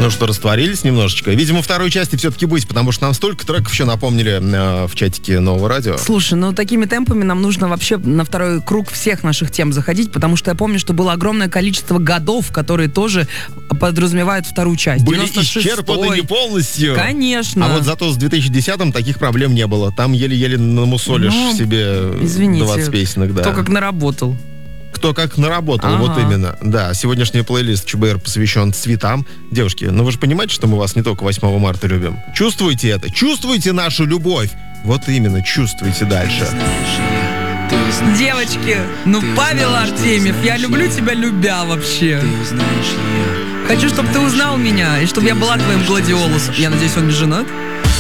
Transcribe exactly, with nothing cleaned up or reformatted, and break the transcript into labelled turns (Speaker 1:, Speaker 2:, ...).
Speaker 1: Ну что, растворились немножечко? Видимо, второй части все-таки быть, потому что нам столько треков еще напомнили э, в чатике Нового радио.
Speaker 2: Слушай, ну такими темпами нам нужно вообще на второй круг всех наших тем заходить, потому что я помню, что было огромное количество годов, которые тоже подразумевают вторую часть.
Speaker 1: Были исчерпаны не полностью.
Speaker 2: Конечно.
Speaker 1: А вот зато с две тысячи десятым таких проблем не было. Там еле-еле намусолишь
Speaker 2: ну,
Speaker 1: себе
Speaker 2: извините,
Speaker 1: двадцать песенок. Да.
Speaker 2: Кто как наработал.
Speaker 1: Кто как наработал, ага. Вот именно. Да, сегодняшний плейлист ЧБР посвящен цветам. Девушки, ну вы же понимаете, что мы вас не только восьмого марта любим. Чувствуете это? Чувствуете нашу любовь? Вот именно, чувствуйте дальше.
Speaker 2: Девочки, ну Павел Артемьев, я люблю тебя любя вообще. Хочу, чтобы ты узнал меня, и чтобы я была твоим гладиолусом. Я надеюсь, он не женат?